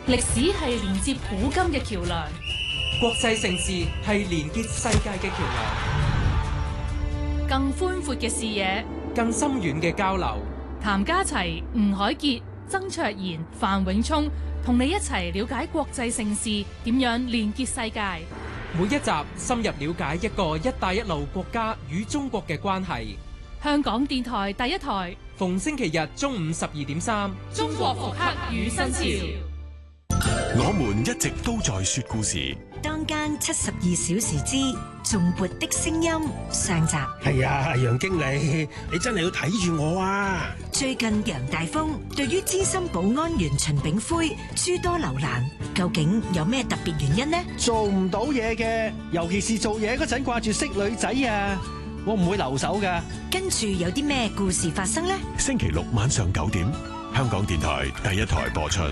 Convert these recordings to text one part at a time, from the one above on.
歷史係連接古今嘅橋樑， 國際盛事係連結世界嘅橋樑， 更寬闊嘅視野， 更深遠嘅交流。 譚家齊、吳凱傑、曾卓賢、范永聰同你一齊了解國際盛事點樣連結世界。 每一集深入了解一個一帶一路國家與中國嘅關係。 香港電台第一台， 逢星期日中午12:3， 中國復刻與新潮。 我們一直都在說故事。 當間72小時之頌缽的聲音上集。 係啊，楊經理，你真係要睇住我啊！ 最近楊大風對於資深保安員秦炳輝諸多留難，究竟有咩特別原因呢？ 做唔到嘢嘅，尤其是做嘢嗰陣掛住識女仔啊，我唔會留手噶。 跟住有啲咩故事發生呢？ 星期六晚上9點，香港電台第一台播出。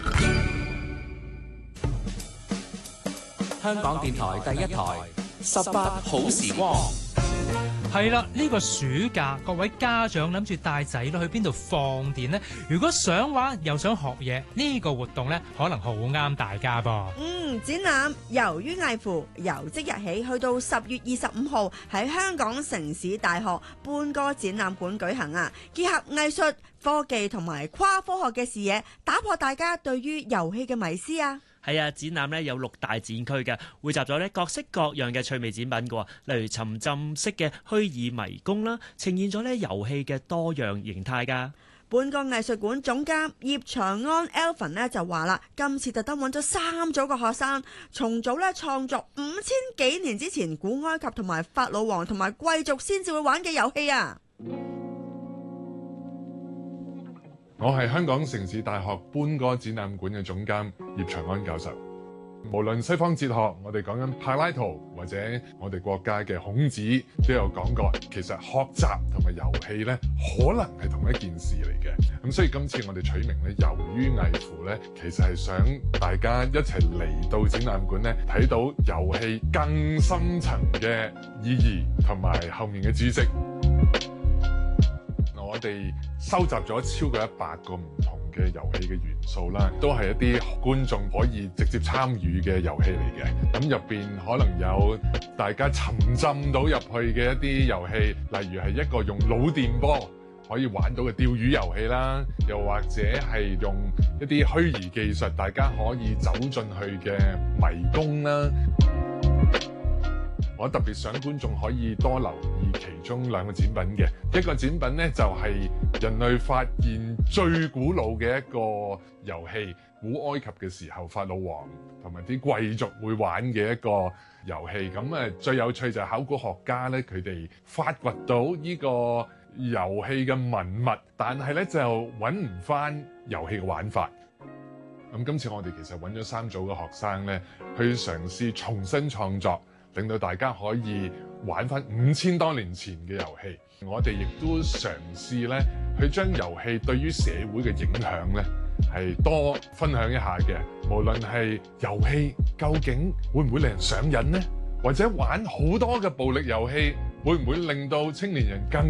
香港電台第一台18好時光。 係啦，呢個暑假各位家長諗住帶仔女去邊度放電呢？如果想玩又想學嘢，呢個活動呢可能好啱大家噃。 展覽由於藝乎由即日起去到10月25號喺香港城市大學半個展覽館舉行啊！結合藝術、科技同埋跨科學嘅視野，打破大家對於遊戲嘅迷思啊！ 係啊，展覽咧有6大展區嘅，匯集咗咧各式各樣嘅趣味展品嘅，例如沉浸式嘅虛擬迷宮啦，呈現咗咧遊戲嘅多樣形態噶。 本個藝術館總監葉長安 Alvin 咧就話啦，今次特登揾咗3組嘅學生，重組咧創作5000幾年之前古埃及同埋法老王同埋貴族先至會玩嘅遊戲啊！ 我係香港城市大學搬歌展覽館嘅總監葉長安教授。無論西方哲學，我哋講緊柏拉圖，或者我哋國家嘅孔子都有講過，其實學習同埋遊戲咧，可能係同一件事嚟嘅。咁所以今次我哋取名咧，由於藝乎咧，其實係想大家一齊嚟到展覽館咧，睇到遊戲更深層嘅意義同埋後面嘅知識。我哋收集咗超過100個唔同嘅遊戲嘅元素啦，都係一啲觀眾可以直接參與嘅遊戲嚟嘅。咁入邊可能有大家沉浸到入去嘅一啲遊戲，例如係一個用腦電波可以玩到嘅釣魚遊戲啦，又或者係用一啲虛擬技術，大家可以走進去嘅迷宮啦。我特別想觀眾可以多留意其中2個展品嘅，一個展品呢，就係人類發現最古老嘅一個遊戲，古埃及嘅時候法老王同埋啲貴族會玩嘅一個遊戲。咁最有趣就係考古學家咧，佢哋發掘到呢個遊戲嘅文物，但係咧就揾唔翻遊戲嘅玩法。咁今次我哋其實揾咗3組嘅學生咧，去嘗試重新創作，令到大家可以玩翻5000多年前嘅遊戲。我哋亦都嘗試咧，去將遊戲對於社會嘅影響咧，係多分享一下嘅。無論係遊戲究竟會唔會令人上癮呢？或者玩好多嘅暴力遊戲，會唔會令到青年人更